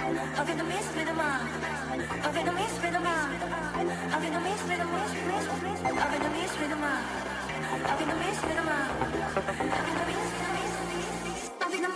A Vietnamese rhythm, a Vietnamese rhythm, a Vietnamese rhythm, a Vietnamese rhythm, a Vietnamese rhythm.